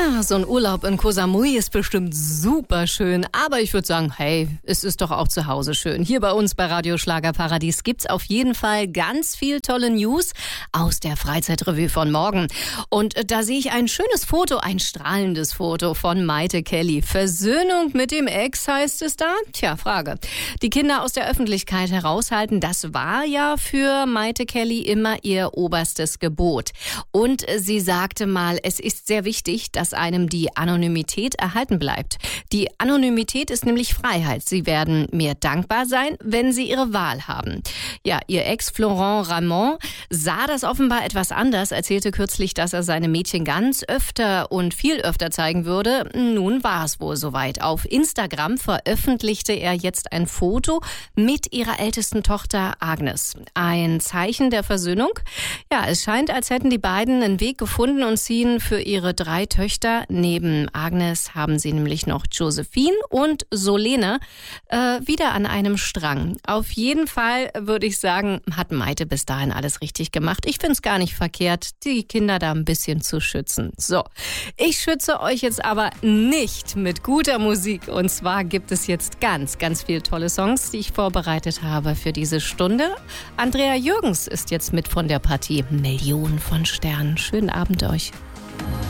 Ja, so ein Urlaub in Koh Samui ist bestimmt super schön. Aber ich würde sagen, hey, es ist doch auch zu Hause schön. Hier bei uns bei Radio Schlagerparadies gibt's auf jeden Fall ganz viel tolle News aus der Freizeitrevue von morgen. Und da sehe ich ein schönes Foto, ein strahlendes Foto von Mayte Kelly. Versöhnung mit dem Ex heißt es da? Tja, Frage. Die Kinder aus der Öffentlichkeit heraushalten, das war ja für Mayte Kelly immer ihr oberstes Gebot. Und sie sagte mal, es ist sehr wichtig, dass einem die Anonymität erhalten bleibt. Die Anonymität ist nämlich Freiheit. Sie werden mir dankbar sein, wenn sie ihre Wahl haben. Ja, ihr Ex Florent Ramon sah das offenbar etwas anders, erzählte kürzlich, dass er seine Mädchen ganz öfter und viel öfter zeigen würde. Nun war es wohl soweit. Auf Instagram veröffentlichte er jetzt ein Foto mit ihrer ältesten Tochter Agnes. Ein Zeichen der Versöhnung? Ja, es scheint, als hätten die beiden einen Weg gefunden und ziehen für ihre 3 Töchter. Neben Agnes haben sie nämlich noch Josephine und Solene wieder an einem Strang. Auf jeden Fall würde ich sagen, hat Mayte bis dahin alles richtig gemacht. Ich finde es gar nicht verkehrt, die Kinder da ein bisschen zu schützen. So, ich schütze euch jetzt aber nicht mit guter Musik. Und zwar gibt es jetzt ganz, ganz viele tolle Songs, die ich vorbereitet habe für diese Stunde. Andrea Jürgens ist jetzt mit von der Partie. Millionen von Sternen. Schönen Abend euch.